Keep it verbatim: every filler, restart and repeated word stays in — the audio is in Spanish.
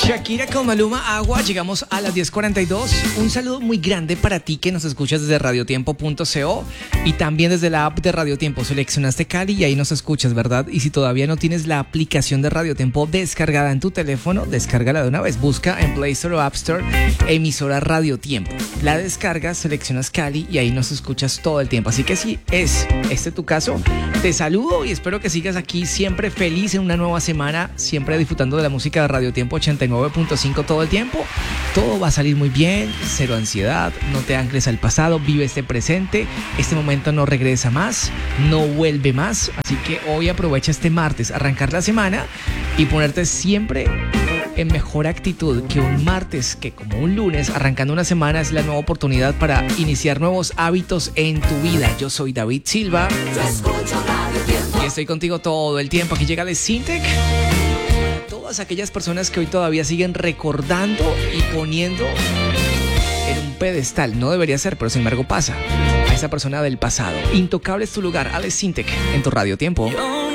Shakira con Maluma, Agua. Llegamos a las diez cuarenta y dos. Un saludo muy grande para ti que nos escuchas desde radiotiempo punto co y también desde la app de Radio Tiempo. Seleccionaste Cali y ahí nos escuchas, ¿verdad? Y si todavía no tienes la aplicación de Radio Tiempo descargada en tu teléfono, descárgala de una vez. Busca en Play Store o App Store emisora Radio Tiempo. La descargas, seleccionas Cali y ahí nos escuchas todo el tiempo. Así que si es este tu caso, te saludo y espero que sigas aquí siempre feliz en una nueva semana, siempre disfrutando de la música de Radio Tiempo ochenta y nueve punto cinco todo el tiempo. Todo va a salir muy bien, cero ansiedad, no te ancles al pasado, vive este presente. Este momento no regresa más, no vuelve más. Así que hoy aprovecha este martes, arrancar la semana y ponerte siempre en mejor actitud que un martes, que como un lunes, arrancando una semana, es la nueva oportunidad para iniciar nuevos hábitos en tu vida. Yo soy David Silva y estoy contigo todo el tiempo. Aquí llega The Syntec. Todas aquellas personas que hoy todavía siguen recordando y poniendo en un pedestal, no debería ser, pero sin embargo pasa, a esa persona del pasado. Intocable es tu lugar, The Syntec, en tu Radio Tiempo.